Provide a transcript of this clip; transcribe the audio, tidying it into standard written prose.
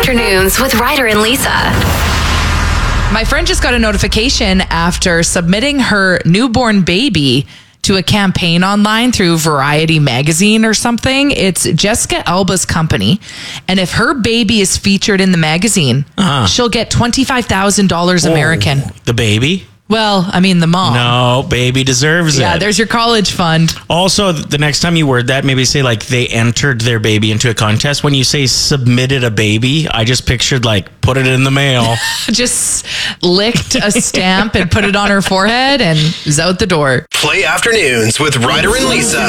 Afternoons with Ryder and Lisa. My friend just got a notification after submitting her newborn baby to a campaign online through Variety magazine or something. It's Jessica Alba's company. And if her baby is featured in the magazine, she'll get $25,000 American. The baby? Well, I mean, the mom. No, baby deserves it. Yeah, there's your college fund. Also, the next time you word that, maybe say like they entered their baby into a contest. When you say submitted a baby, I just pictured like put it in the mail. Just licked a stamp and put it on her forehead and is out the door. Play Afternoons with Ryder and Lisa.